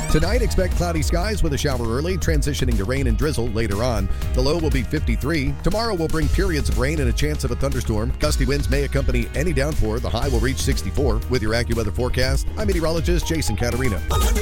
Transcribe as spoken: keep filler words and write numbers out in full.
Tonight, expect cloudy skies with a shower early, transitioning to rain and drizzle later on. The low will be fifty-three. Tomorrow will bring periods of rain and a chance of a thunderstorm. Gusty winds may accompany any downpour. The high will reach sixty-four. With your AccuWeather forecast, I'm meteorologist Jason Caterina.